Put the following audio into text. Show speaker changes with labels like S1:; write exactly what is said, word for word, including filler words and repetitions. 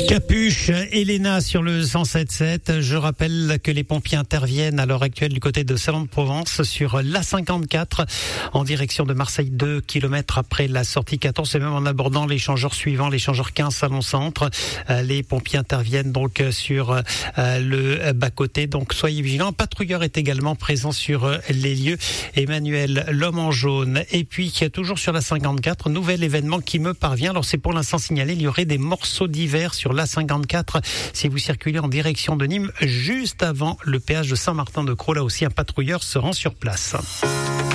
S1: Capuche, Elena sur le cent sept sept. Je rappelle que les pompiers interviennent à l'heure actuelle du côté de Salon-de-Provence sur l'A cinquante-quatre en direction de Marseille, deux kilomètres après la sortie quatorze, et même en abordant l'échangeur suivant, l'échangeur quinze Salon-Centre. Les pompiers interviennent donc sur le bas-côté, donc soyez vigilants. Un patrouilleur est également présent sur les lieux, Emmanuel, l'homme en jaune. Et puis toujours sur la cinquante-quatre, nouvel événement qui me parvient. Alors c'est pour l'instant signalé, il y aurait des morceaux d'hiver sur l'A cinquante-quatre si vous circulez en direction de Nîmes, juste avant le péage de Saint-Martin-de-Crau. Là aussi, un patrouilleur se rend sur place.